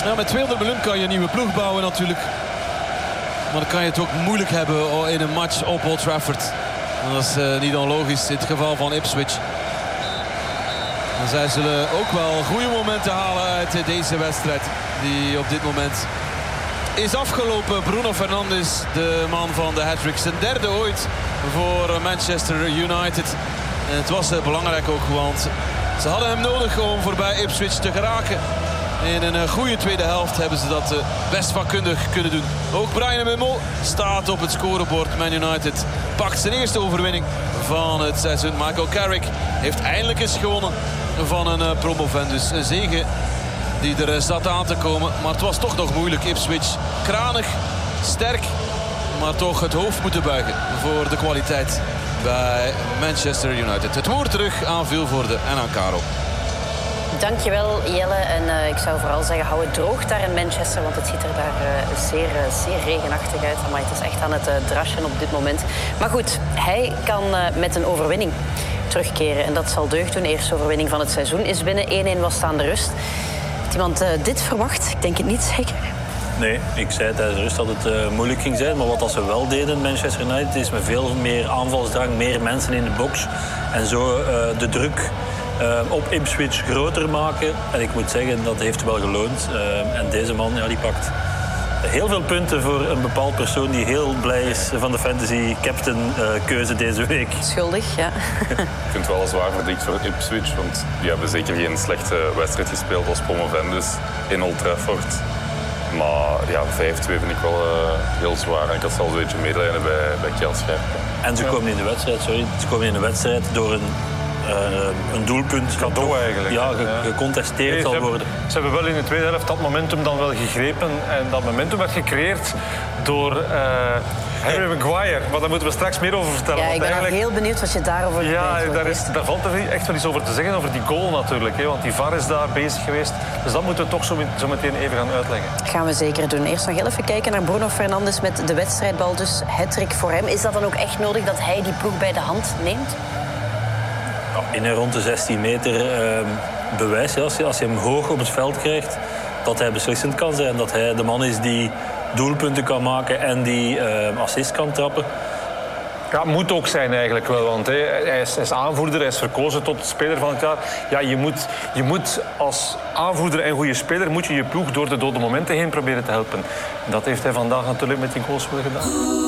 Ja, met 200 miljoen kan je een nieuwe ploeg bouwen natuurlijk. Maar dan kan je het ook moeilijk hebben in een match op Old Trafford. En dat is niet onlogisch in het geval van Ipswich. En zij zullen ook wel goede momenten halen uit deze wedstrijd. Die op dit moment is afgelopen. Bruno Fernandes, de man van de hat-trick. Zijn derde ooit voor Manchester United. En het was belangrijk ook, want ze hadden hem nodig om voorbij Ipswich te geraken. In een goede tweede helft hebben ze dat best vakkundig kunnen doen. Ook Bryan Mbeumo staat op het scorebord. Man United pakt zijn eerste overwinning van het seizoen. Michael Carrick heeft eindelijk eens gewonnen van een promovend. Dus een zege die er zat aan te komen. Maar het was toch nog moeilijk. Ipswich kranig, sterk, maar toch het hoofd moeten buigen voor de kwaliteit bij Manchester United. Het woord terug aan Vilvoorde en aan Karel. Dankjewel Jelle. En ik zou vooral zeggen, hou het droog daar in Manchester. Want het ziet er daar zeer regenachtig uit. Maar het is echt aan het drassen op dit moment. Maar goed, hij kan met een overwinning terugkeren. En dat zal deugd doen. Eerste overwinning van het seizoen is binnen. 1-1 was staande rust. Heeft iemand dit verwacht? Ik denk het niet, zeker? Nee, ik zei tijdens de rust dat het moeilijk ging zijn. Maar wat ze wel deden in Manchester United is met veel meer aanvalsdrang, meer mensen in de box. En zo de druk op Ipswich groter maken. En ik moet zeggen, dat heeft wel geloond. En deze man, ja, die pakt heel veel punten voor een bepaald persoon die heel blij is van de fantasy captain keuze deze week. Schuldig, ja. Ik vind het wel een zwaar verdikt voor Ipswich, want die hebben zeker geen slechte wedstrijd gespeeld als promovendus in Old Trafford. Maar ja, 5-2 vind ik wel heel zwaar. En ik had zelfs een beetje medelijden bij Kjell Scherpen. En ze komen in de wedstrijd door een doelpunt. Cadeau eigenlijk. Ja, gecontesteerd zal worden. Ze hebben wel in de tweede helft dat momentum dan wel gegrepen. En dat momentum werd gecreëerd door Harry Maguire. Maar daar moeten we straks meer over vertellen. Ja, ik ben eigenlijk heel benieuwd wat je daarover weet. Ja, daar valt er echt wel iets over te zeggen, over die goal natuurlijk. Hè, want die VAR is daar bezig geweest. Dus dat moeten we toch zo meteen even gaan uitleggen. Gaan we zeker doen. Eerst nog heel even kijken naar Bruno Fernandes met de wedstrijdbal. Dus hat-trick voor hem. Is dat dan ook echt nodig dat hij die ploeg bij de hand neemt? In en rond de 16 meter bewijs, als je hem hoog op het veld krijgt, dat hij beslissend kan zijn. Dat hij de man is die doelpunten kan maken en die assist kan trappen. Ja, moet ook zijn eigenlijk wel, want hij is aanvoerder, hij is verkozen tot speler van het jaar. Ja, je moet als aanvoerder en goede speler moet je ploeg door de dode momenten heen proberen te helpen. Dat heeft hij vandaag natuurlijk met die goals wel gedaan.